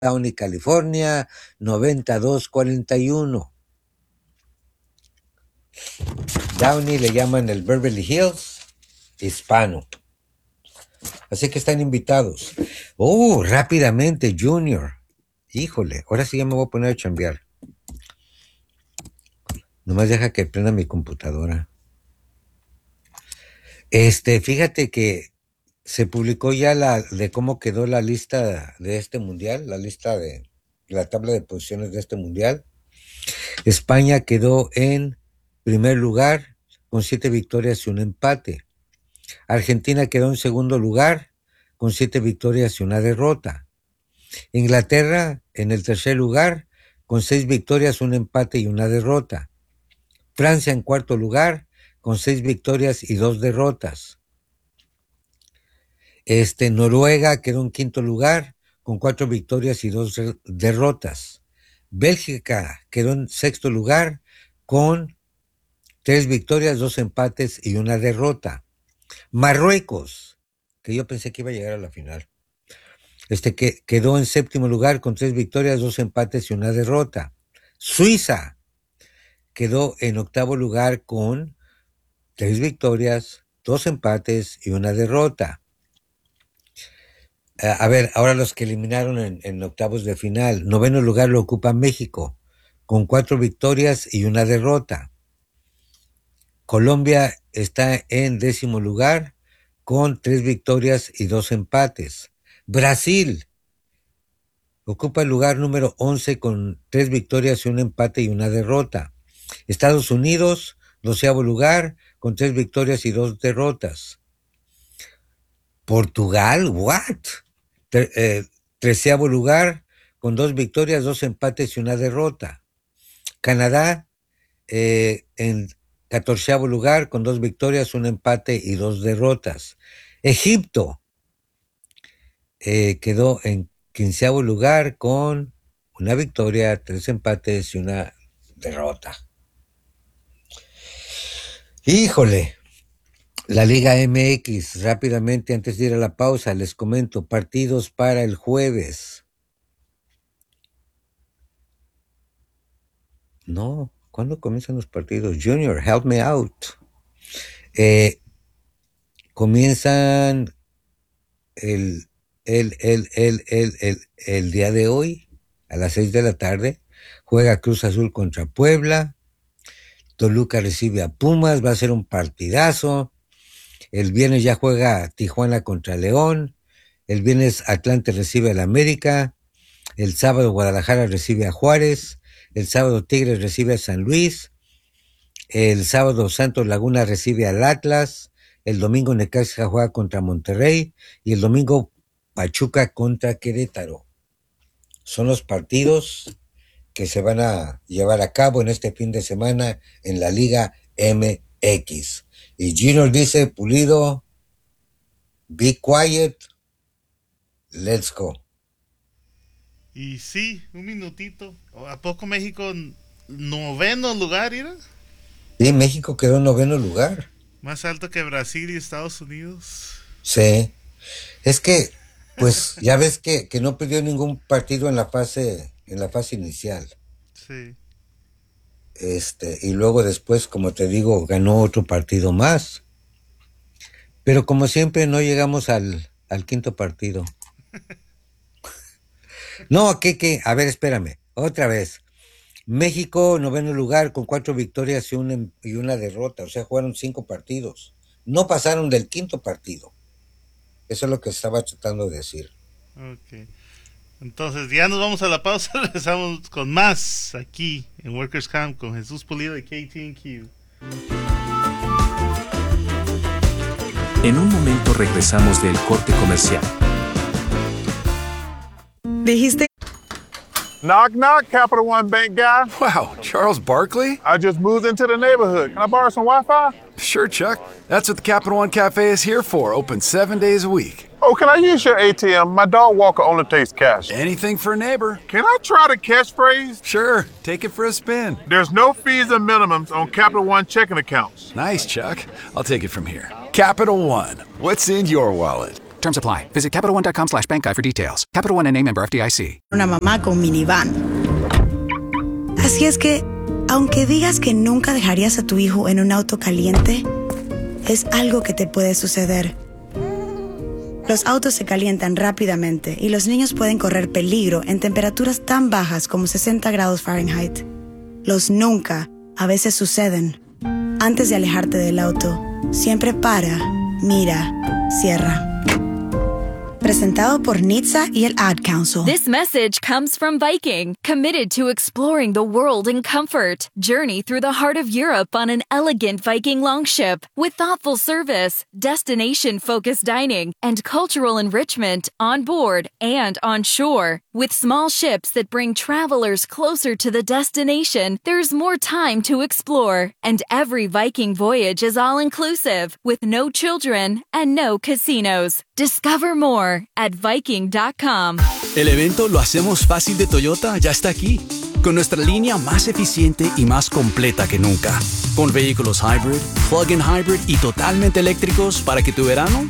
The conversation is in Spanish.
Downey, California, 9241. Downey le llaman el Beverly Hills hispano. Así que están invitados. Rápidamente, Junior. Híjole, ahora sí ya me voy a poner a chambear. Nomás deja que prenda mi computadora. Fíjate que se publicó ya de cómo quedó la lista de este mundial, la lista de la tabla de posiciones de este mundial. España quedó en primer lugar con 7 victorias y un empate. Argentina quedó en segundo lugar con 7 victorias y una derrota. Inglaterra en el tercer lugar con 6 victorias, un empate y una derrota. Francia en cuarto lugar con 6 victorias y 2 derrotas. Noruega quedó en quinto lugar con 4 victorias y 2 derrotas. Bélgica quedó en sexto lugar con 3 victorias, 2 empates y una derrota. Marruecos, que yo pensé que iba a llegar a la final, que quedó en séptimo lugar con 3 victorias, 2 empates y una derrota. Suiza quedó en octavo lugar con 3 victorias, 2 empates y una derrota. A ver, ahora los que eliminaron en octavos de final. Noveno lugar lo ocupa México, con 4 victorias y una derrota. Colombia está en décimo lugar, con 3 victorias y 2 empates. Brasil ocupa el lugar número 11 con 3 victorias y un empate y una derrota. Estados Unidos, 12º lugar, con 3 victorias y 2 derrotas. Portugal, what? 13º lugar, con 2 victorias, 2 empates y una derrota. Canadá, en 14º lugar, con 2 victorias, 1 empate y 2 derrotas. Egipto quedó en 15º lugar con 1 victoria, 3 empates y una derrota. Híjole. La Liga MX, rápidamente antes de ir a la pausa, les comento partidos para el jueves. No, ¿cuándo comienzan los partidos? Junior, help me out. Comienzan el día de hoy a las 6 de la tarde. Juega Cruz Azul contra Puebla. Toluca recibe a Pumas, va a ser un partidazo. El viernes ya juega Tijuana contra León. El viernes Atlante recibe al América. El sábado Guadalajara recibe a Juárez. El sábado Tigres recibe a San Luis. El sábado Santos Laguna recibe al Atlas. El domingo Necaxa juega contra Monterrey. Y el domingo Pachuca contra Querétaro. Son los partidos que se van a llevar a cabo en este fin de semana en la Liga MX. Y Junior dice, Pulido, be quiet, let's go. Y sí, un minutito. ¿A poco México noveno lugar, era? Sí, México quedó en noveno lugar. Más alto que Brasil y Estados Unidos. Sí. Es que, pues, ya ves que no perdió ningún partido en la fase inicial. Sí. Y luego después, como te digo, ganó otro partido más. Pero como siempre, no llegamos al quinto partido. No, a ver, espérame, otra vez. México, noveno lugar, con 4 victorias y una derrota. O sea, jugaron 5 partidos. No pasaron del quinto partido. Eso es lo que estaba tratando de decir. Ok. Entonces, ya nos vamos a la pausa. Regresamos con más aquí en Workers Camp con Jesús Pulido de KTNQ. En un momento regresamos del corte comercial. Dijiste. Knock, knock, Capital One Bank guy. Wow, Charles Barkley? I just moved into the neighborhood. Can I borrow some Wi-Fi? Sure, Chuck. That's what the Capital One Cafe is here for, open 7 days a week. Oh, can I use your ATM? My dog Walker only takes cash. Anything for a neighbor. Can I try the catchphrase? Sure, take it for a spin. There's no fees and minimums on Capital One checking accounts. Nice, Chuck. I'll take it from here. Capital One, what's in your wallet? Terms apply. Visit CapitalOne.com/bank guide for details. Capital One N.A. member FDIC. Una mamá con minivan. Así es que, aunque digas que nunca dejarías a tu hijo en un auto caliente, es algo que te puede suceder. Los autos se calientan rápidamente y los niños pueden correr peligro en temperaturas tan bajas como 60 grados Fahrenheit. Los nunca a veces suceden. Antes de alejarte del auto, siempre para, mira, cierra. Presentado por NHTSA y el Ad Council. This message comes from Viking, committed to exploring the world in comfort. Journey through the heart of Europe on an elegant Viking longship with thoughtful service, destination-focused dining, and cultural enrichment on board and on shore. With small ships that bring travelers closer to the destination, there's more time to explore. And every Viking voyage is all-inclusive, with no children and no casinos. Discover more at Viking.com. El evento Lo Hacemos Fácil de Toyota ya está aquí, con nuestra línea más eficiente y más completa que nunca, con vehículos hybrid, plug-in hybrid y totalmente eléctricos para que tu verano